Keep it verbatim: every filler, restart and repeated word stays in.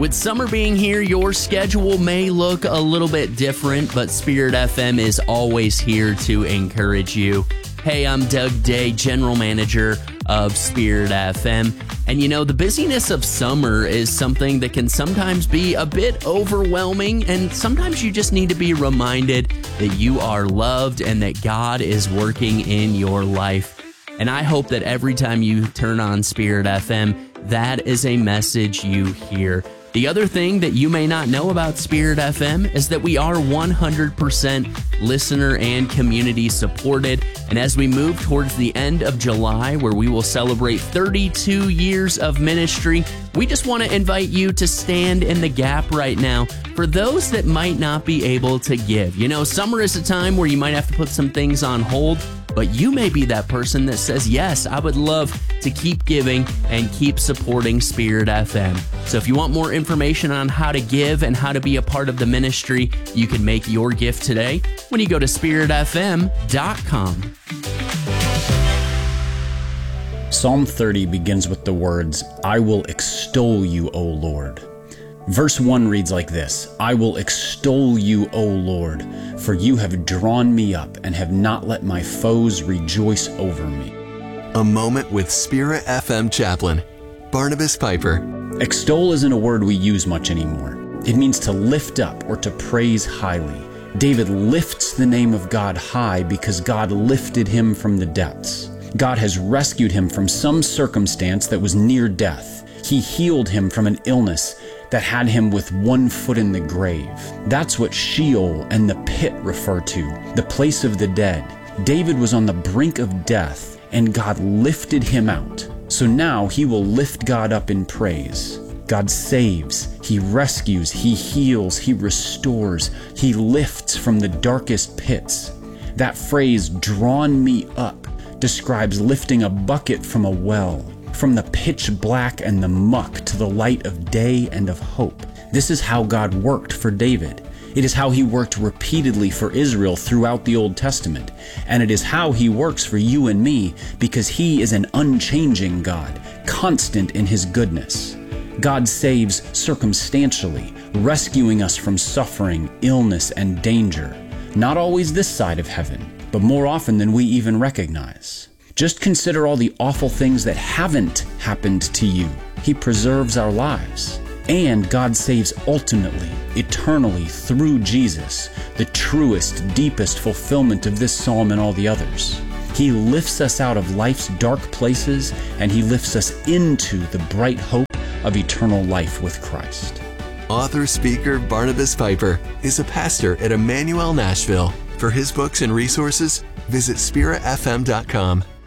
With summer being here, your schedule may look a little bit different, but Spirit F M is always here to encourage you. Hey, I'm Doug Day, General Manager of Spirit F M. And you know, the busyness of summer is something that can sometimes be a bit overwhelming, and sometimes you just need to be reminded that you are loved and that God is working in your life. And I hope that every time you turn on Spirit F M, that is a message you hear. The other thing that you may not know about Spirit F M is that we are one hundred percent listener and community supported. And as we move towards the end of July, where we will celebrate thirty-two years of ministry, we just want to invite you to stand in the gap right now for those that might not be able to give. You know, summer is a time where you might have to put some things on hold, but you may be that person that says, yes, I would love to keep giving and keep supporting Spirit F M. So if you want more information on how to give and how to be a part of the ministry, you can make your gift today when you go to spirit f m dot com. Psalm thirty begins with the words, I will extol you, O Lord. Verse one reads like this, I will extol you, O Lord, for you have drawn me up and have not let my foes rejoice over me. A moment with Spirit F M chaplain, Barnabas Piper. Extol isn't a word we use much anymore. It means to lift up or to praise highly. David lifts the name of God high because God lifted him from the depths. God has rescued him from some circumstance that was near death. He healed him from an illness that had him with one foot in the grave. That's what Sheol and the pit refer to, the place of the dead. David was on the brink of death, and God lifted him out. So now he will lift God up in praise. God saves, He rescues, He heals, He restores, He lifts from the darkest pits. That phrase, drawn me up, describes lifting a bucket from a well, from the pitch black and the muck to the light of day and of hope. This is how God worked for David. It is how He worked repeatedly for Israel throughout the Old Testament. And it is how He works for you and me because He is an unchanging God, constant in His goodness. God saves circumstantially, rescuing us from suffering, illness, and danger. Not always this side of heaven, but more often than we even recognize. Just consider all the awful things that haven't happened to you. He preserves our lives. And God saves ultimately, eternally, through Jesus, the truest, deepest fulfillment of this psalm and all the others. He lifts us out of life's dark places, and He lifts us into the bright hope of eternal life with Christ. Author, speaker Barnabas Piper is a pastor at Emmanuel Nashville. For his books and resources, visit spirit f m dot com.